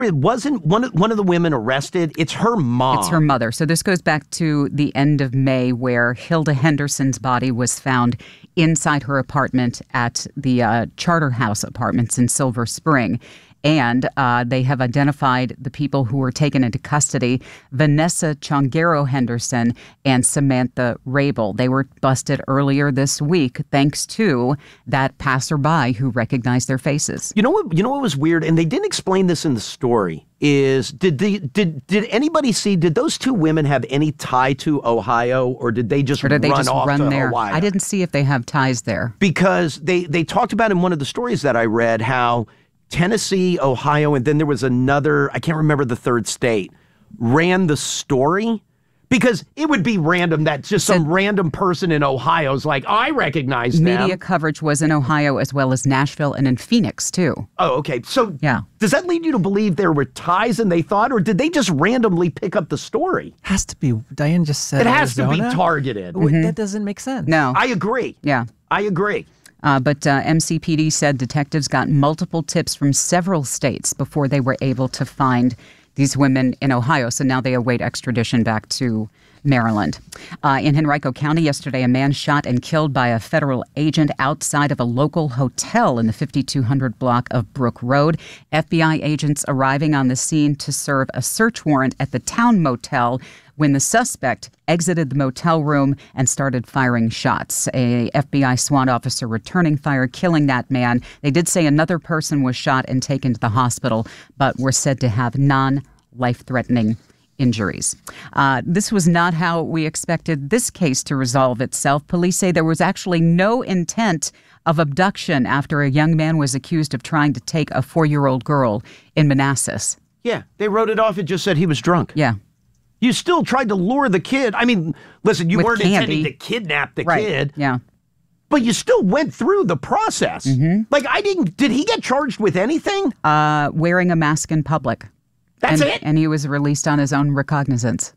It wasn't one of the women arrested. It's her mom. It's her mother. So this goes back to the end of May, where Hilda Henderson's body was found inside her apartment at the Charterhouse Apartments in Silver Spring. And they have identified the people who were taken into custody, Vanessa Chongero Henderson and Samantha Rabel. They were busted earlier this week thanks to that passerby who recognized their faces. You know what was weird? And they didn't explain this in the story. Is did anybody see, did those two women have any tie to Ohio, or did they just run off to there? Hawaii? I didn't see if they have ties there. Because they talked about in one of the stories that I read how Tennessee, Ohio, and then there was another, I can't remember the third state, ran the story. Because it would be random that just some random person in Ohio is like, I recognize them. Media coverage was in Ohio as well as Nashville and in Phoenix, too. Oh, okay. So yeah. Does that lead you to believe there were ties and they thought, or did they just randomly pick up the story? Has to be. Diane just said it has Arizona? To be targeted. That doesn't make sense. No. I agree. Yeah. I agree. But MCPD said detectives got multiple tips from several states before they were able to find these women in Ohio. So now they await extradition back to Maryland. In Henrico County yesterday, a man shot and killed by a federal agent outside of a local hotel in the 5200 block of Brook Road. FBI agents arriving on the scene to serve a search warrant at the Town Motel when the suspect exited the motel room and started firing shots. A FBI SWAT officer returning fire, killing that man. They did say another person was shot and taken to the hospital, but were said to have non-life-threatening injuries. This was not how we expected this case to resolve itself. Police say there was actually no intent of abduction after a young man was accused of trying to take a 4-year-old girl in Manassas. Yeah, they wrote it off. It just said he was drunk. Yeah. You still tried to lure the kid. I mean, listen, you weren't candy. intending to kidnap the Right. kid. Yeah. But you still went through the process. Mm-hmm. Like, did he get charged with anything? Wearing a mask in public. That's it? And he was released on his own recognizance.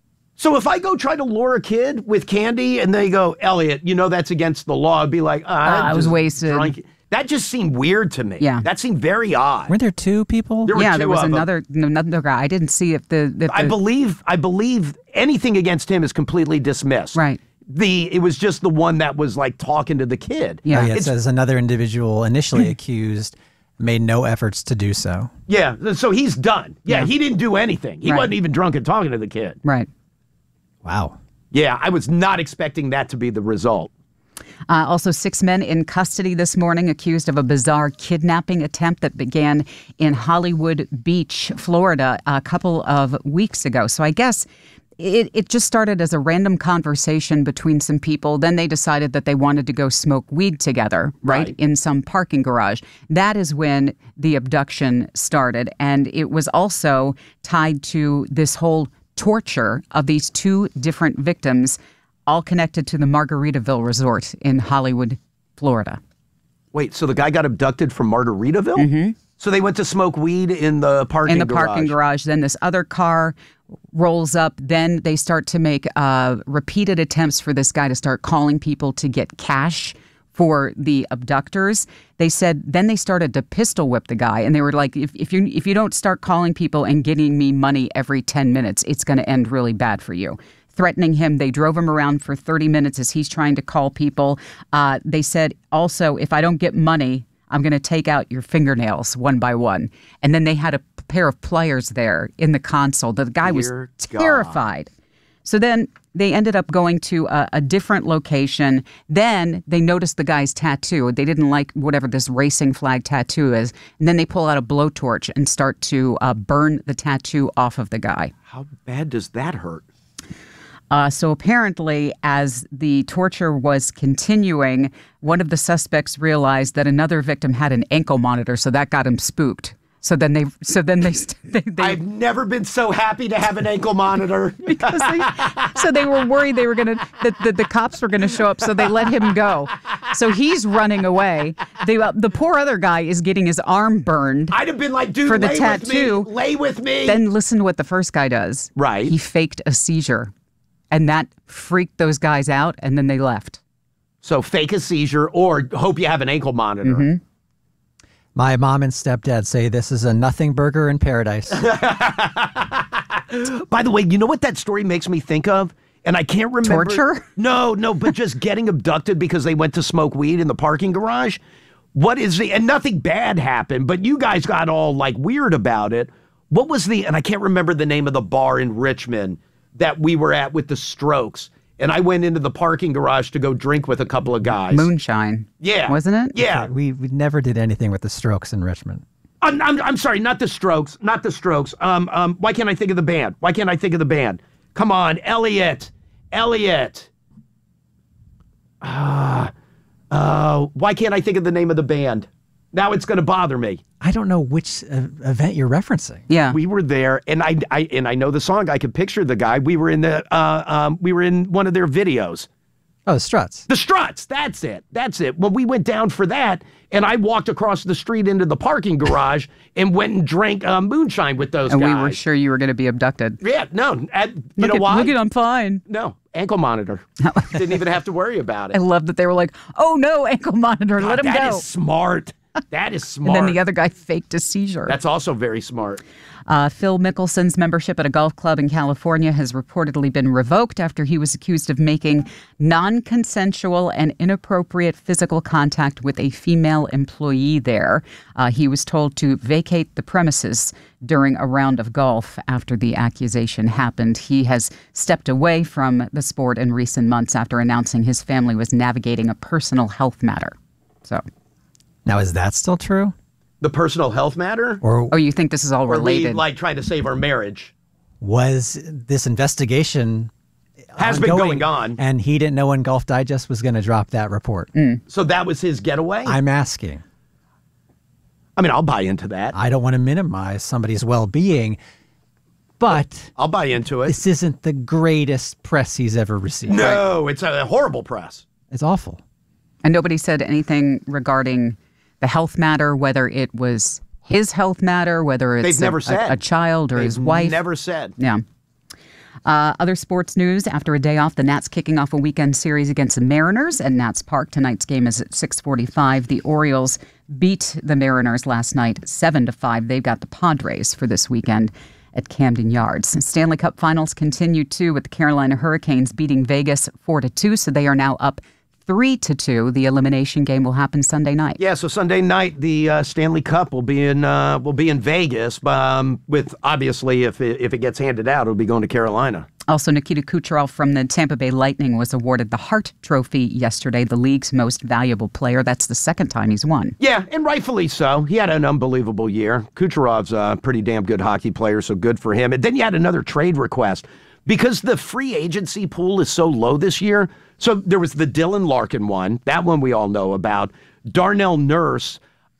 So if I go try to lure a kid with candy and they go, Elliot, that's against the law, I'd be like, I was wasted. Drunk. That just seemed weird to me. Yeah. That seemed very odd. Weren't there two people? There were two there was of them. another guy. I didn't see if the I believe anything against him is completely dismissed. Right. It was just the one that was like talking to the kid. Yeah. It says another individual initially accused made no efforts to do so. Yeah, so he's done. Yeah, he didn't do anything. He wasn't even drunk and talking to the kid. Right. Wow. Yeah, I was not expecting that to be the result. Also, 6 men in custody this morning accused of a bizarre kidnapping attempt that began in Hollywood Beach, Florida, a couple of weeks ago. So I guess it just started as a random conversation between some people. Then they decided that they wanted to go smoke weed together, right, in some parking garage. That is when the abduction started. And it was also tied to this whole torture of these two different victims, all connected to the Margaritaville Resort in Hollywood, Florida. Wait, so the guy got abducted from Margaritaville? Mm-hmm. So they went to smoke weed in the parking garage? Parking garage. Then this other car rolls up. Then they start to make repeated attempts for this guy to start calling people to get cash for the abductors. They said then they started to pistol whip the guy, and they were like, if you don't start calling people and getting me money every 10 minutes, it's going to end really bad for you. Threatening him. They drove him around for 30 minutes as he's trying to call people. They said also, if I don't get money, I'm going to take out your fingernails one by one. And then they had a pair of pliers there in the console. The guy was terrified. So then they ended up going to a different location. Then they noticed the guy's tattoo. They didn't like whatever this racing flag tattoo is. And then they pull out a blowtorch and start to burn the tattoo off of the guy. How bad does that hurt? So apparently, as the torture was continuing, one of the suspects realized that another victim had an ankle monitor, so that got him spooked. So then they I've never been so happy to have an ankle monitor. because they were worried that the cops were going to show up, so they let him go. So he's running away. The poor other guy is getting his arm burned. I'd have been like, dude, for the tattoo. Lay with me. Then listen to what the first guy does. Right. He faked a seizure. And that freaked those guys out, and then they left. So fake a seizure or hope you have an ankle monitor. Mm-hmm. My mom and stepdad say this is a nothing burger in paradise. By the way, you know what that story makes me think of? And I can't remember. Torture? No, but just getting abducted because they went to smoke weed in the parking garage. What is and nothing bad happened, but you guys got all like weird about it. What was and I can't remember the name of the bar in Richmond that we were at with the Strokes. And I went into the parking garage to go drink with a couple of guys. Moonshine. Yeah. Wasn't it? Yeah. We never did anything with the Strokes in Richmond. I'm sorry, not the Strokes. Not the Strokes. Why can't I think of the band? Come on, Elliot. Why can't I think of the name of the band? Now it's going to bother me. I don't know which event you're referencing. Yeah. We were there, and I know the song. I could picture the guy. We were in one of their videos. Oh, the Struts. The Struts. That's it. Well, we went down for that, and I walked across the street into the parking garage and went and drank moonshine with those and guys. we were sure you were going to be abducted. Yeah, no. You know why? Look at, I'm fine. No, ankle monitor. Didn't even have to worry about it. I love that they were like, oh no, ankle monitor, let him That go. is smart. That is And smart. then the other guy faked a seizure. That's also very smart. Phil Mickelson's membership at a golf club in California has reportedly been revoked after he was accused of making non-consensual and inappropriate physical contact with a female employee there. He was told to vacate the premises during a round of golf after the accusation happened. He has stepped away from the sport in recent months after announcing his family was navigating a personal health matter. So, Now, is that still true? The personal health matter? Or oh, you think this is all Or we related? like trying to save our marriage? was this investigation Has been going on. and he didn't know when Golf Digest was going to drop that report? So that was his getaway? I'm asking. I mean, I'll buy into that. I don't want to minimize somebody's well-being, but I'll buy into it. this isn't the greatest press he's ever received. No, it's a horrible press. It's awful. And nobody said anything regarding the health matter, whether it was his health matter, whether it's They've never said. a child or his wife. Never said. Yeah. Other sports news, after a day off, the Nats kicking off a weekend series against the Mariners at Nats Park. Tonight's game is at 6:45. The Orioles beat the Mariners last night 7-5. They've got the Padres for this weekend at Camden Yards. Stanley Cup Finals continue too, with the Carolina Hurricanes beating Vegas 4-2, so they are now up 3-2. The elimination game will happen Sunday night. Yeah, so Sunday night the Stanley Cup will be in Vegas. With obviously if it gets handed out, it'll be going to Carolina. Also, Nikita Kucherov from the Tampa Bay Lightning was awarded the Hart Trophy yesterday, the league's most valuable player. That's the second time he's won. Yeah, and rightfully so. He had an unbelievable year. Kucherov's a pretty damn good hockey player, so good for him. And then you had another trade request. Because the free agency pool is so low this year, so there was the Dylan Larkin one. That one we all know about. Darnell Nurse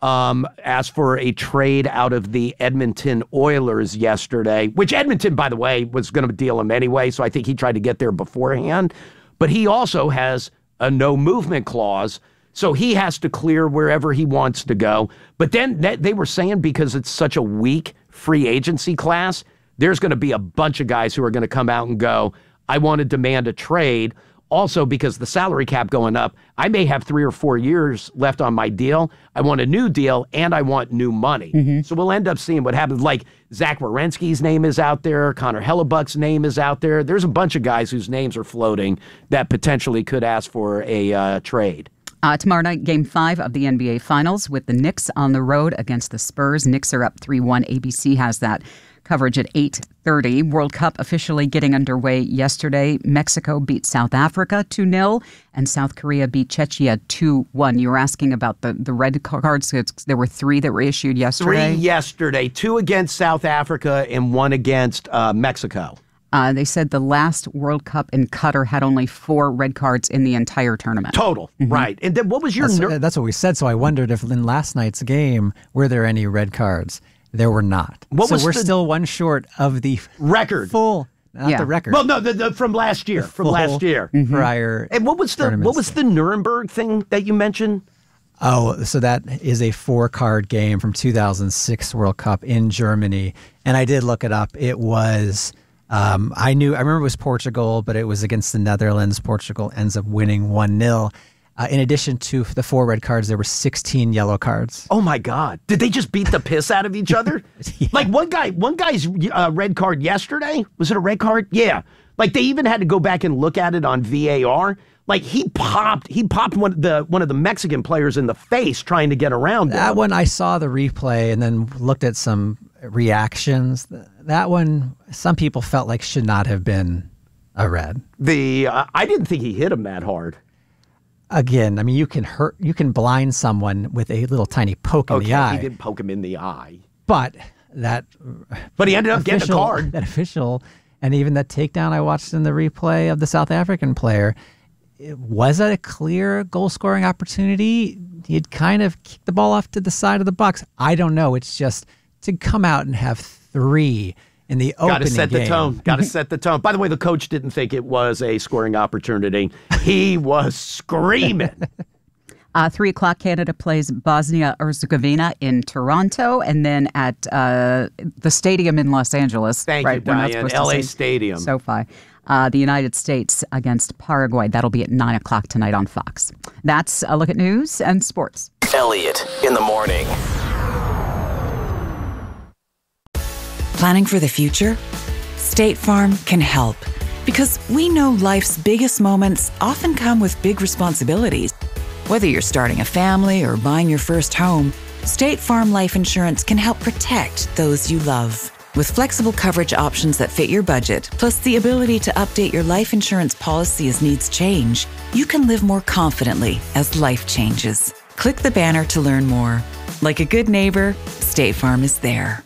asked for a trade out of the Edmonton Oilers yesterday, which Edmonton, by the way, was going to deal him anyway, so I think he tried to get there beforehand. But he also has a no movement clause, so he has to clear wherever he wants to go. But then they were saying because it's such a weak free agency class, there's going to be a bunch of guys who are going to come out and go, I want to demand a trade. Also, because the salary cap going up, I may have 3 or 4 years left on my deal. I want a new deal, and I want new money. So we'll end up seeing what happens. Like Zach Werenski's name is out there. Connor Hellebuck's name is out there. There's a bunch of guys whose names are floating that potentially could ask for a trade. Tomorrow night, Game 5 of the NBA Finals with the Knicks on the road against the Spurs. Knicks are up 3-1. ABC has that coverage at 8:30. World Cup officially getting underway yesterday. Mexico beat South Africa 2-0, and South Korea beat Czechia 2-1. You were asking about the red cards. There were 3 that were issued yesterday. 3 yesterday, 2 against South Africa and 1 against Mexico. They said the last World Cup in Qatar had only 4 red cards in the entire tournament. Total, right. And then what was your... That's what we said, so I wondered if in last night's game, were there any red cards? There were not. So we're still one short of the record. Full, not the record. Well, no, the from last year. From last year. Prior. And what was the Nuremberg thing that you mentioned? Oh, so that is a 4-card game from 2006 World Cup in Germany. And I did look it up. It was, I remember it was Portugal, but it was against the Netherlands. Portugal ends up winning 1-0. In addition to the 4 red cards, there were 16 yellow cards. Oh my God! Did they just beat the piss out of each other? Yeah. Like one guy's red card yesterday. Was it a red card? Yeah. Like they even had to go back and look at it on VAR. Like he popped one of the Mexican players in the face trying to get around him. That one, I saw the replay and then looked at some reactions. That one, some people felt like should not have been a red. I didn't think he hit him that hard. Again, I mean, you can blind someone with a little tiny poke in the eye. He didn't poke him in the eye. But he ended up getting a card. That official, and even that takedown I watched in the replay of the South African player, was that a clear goal-scoring opportunity? He'd kind of kicked the ball off to the side of the box. I don't know. It's just to come out and have 3 in the opening game. Got to set the tone. Got to set the tone. By the way, the coach didn't think it was a scoring opportunity. He was screaming. 3 o'clock, Canada plays Bosnia-Herzegovina in Toronto, and then at the stadium in Los Angeles. Thank you, Diane. LA Stadium. SoFi. The United States against Paraguay. That'll be at 9 o'clock tonight on Fox. That's a look at news and sports. Elliot in the morning. Planning for the future? State Farm can help, because we know life's biggest moments often come with big responsibilities. Whether you're starting a family or buying your first home, State Farm Life Insurance can help protect those you love. With flexible coverage options that fit your budget, plus the ability to update your life insurance policy as needs change, you can live more confidently as life changes. Click the banner to learn more. Like a good neighbor, State Farm is there.